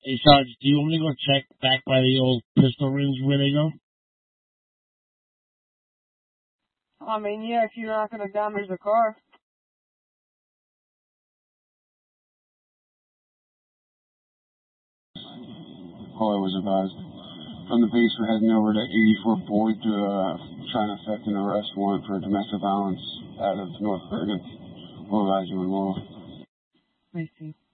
Hey, Sarge, do you want me to go check back by the old pistol range where they go? I mean, yeah, if you're not going to damage the car. Caller was advised. From the base, we're heading over to 84 Boyd to try and effect an arrest warrant for domestic violence out of North Bergen. We'll advise you in law. I see.